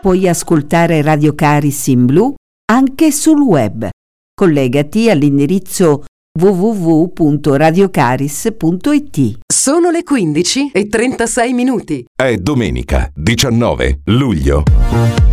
Puoi ascoltare Radio Caris in blu anche sul web. Collegati all'indirizzo www.radiocaris.it. Sono le 15:36. È domenica 19 luglio.